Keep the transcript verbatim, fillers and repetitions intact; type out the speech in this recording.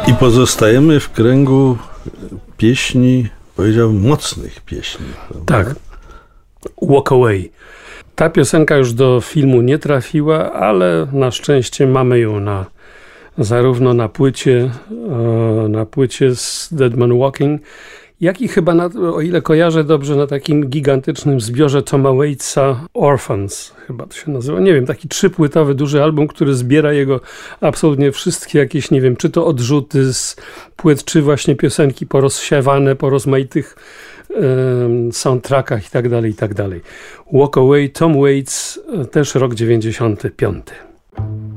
I pozostajemy w kręgu pieśni, powiedziałbym, mocnych pieśni. Prawda? Tak. Walk Away. Ta piosenka już do filmu nie trafiła, ale na szczęście mamy ją na, zarówno na płycie, na płycie z Dead Man Walking, jak i chyba, na, o ile kojarzę dobrze, na takim gigantycznym zbiorze Toma Waitsa Orphans, chyba to się nazywa. Nie wiem, taki trzypłytowy, duży album, który zbiera jego absolutnie wszystkie jakieś, nie wiem, czy to odrzuty z płyt, czy właśnie piosenki porozsiewane po rozmaitych um, soundtrackach i tak dalej, i tak dalej. Walk Away, Tom Waits, też rok dziewięćdziesiąty piąty.